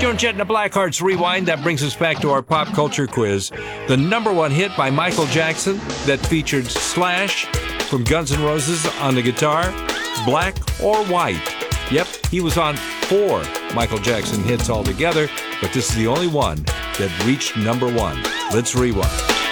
Joan Jett and the Blackhearts Rewind. That brings us back to our pop culture quiz. The number one hit by Michael Jackson that featured Slash from Guns N' Roses on the guitar, Black or White. Yep, he was on 4 Michael Jackson hits altogether, but this is the only one that reached number one. Let's rewind.